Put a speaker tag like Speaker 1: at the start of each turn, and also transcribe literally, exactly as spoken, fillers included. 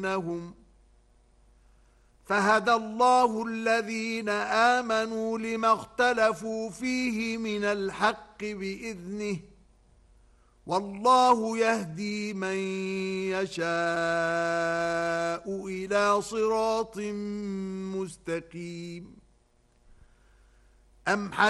Speaker 1: لهم فهدى الله الذين آمنوا لما اختلفوا فيه من الحق بإذنه والله يهدي من يشاء إلى صراط مستقيم. أم